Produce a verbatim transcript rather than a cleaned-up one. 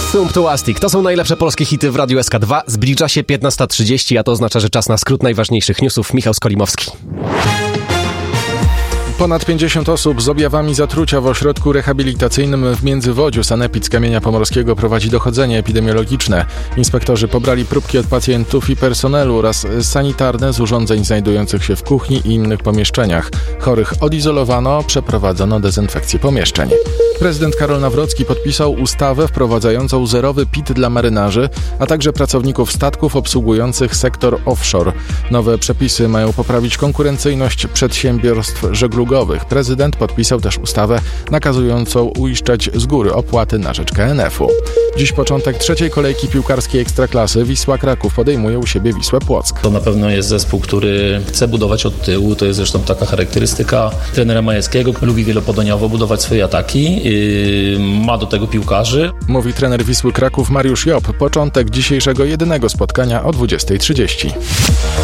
Sumptuastic. To są najlepsze polskie hity w Radiu S K dwa. Zbliża się piętnasta trzydzieści, a to oznacza, że czas na skrót najważniejszych newsów. Michał Skolimowski. Ponad pięćdziesiąt osób z objawami zatrucia w ośrodku rehabilitacyjnym w Międzywodziu. Sanepid z Kamienia Pomorskiego prowadzi dochodzenie epidemiologiczne. Inspektorzy pobrali próbki od pacjentów i personelu oraz sanitarne z urządzeń znajdujących się w kuchni i innych pomieszczeniach. Chorych odizolowano, przeprowadzono dezynfekcję pomieszczeń. Prezydent Karol Nawrocki podpisał ustawę wprowadzającą zerowy P I T dla marynarzy, a także pracowników statków obsługujących sektor offshore. Nowe przepisy mają poprawić konkurencyjność przedsiębiorstw żeglugowych. Prezydent podpisał też ustawę nakazującą uiszczać z góry opłaty na rzecz K N F u. Dziś początek trzeciej kolejki piłkarskiej Ekstraklasy. Wisła Kraków podejmuje u siebie Wisłę Płock. To na pewno jest zespół, który chce budować od tyłu. To jest zresztą taka charakterystyka trenera Majewskiego. Lubi wielopodaniowo budować swoje ataki. Yy, ma do tego piłkarzy. Mówi trener Wisły Kraków Mariusz Job. Początek dzisiejszego jedynego spotkania o dwudziestej trzydzieści.